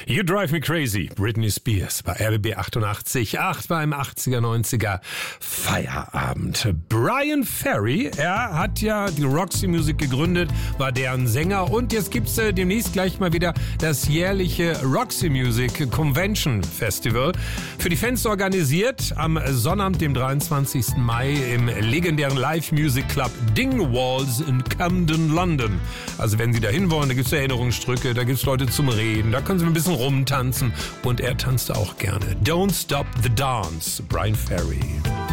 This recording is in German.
You Drive Me Crazy, Britney Spears bei RBB 88.8 beim 80er, 90er Feierabend. Bryan Ferry, er hat ja die Roxy Music gegründet, war deren Sänger und jetzt gibt's demnächst gleich mal wieder das jährliche Roxy Music Convention Festival. Für die Fans organisiert am Sonnabend, dem 23. Mai im legendären Live Music Club Dingwalls in Camden, London. Also wenn Sie da hin wollen, da gibt's Erinnerungsstücke, da gibt's Leute zum Reden, da können Sie ein bisschen rumtanzen und er tanzte auch gerne. Don't Stop the Dance, Bryan Ferry.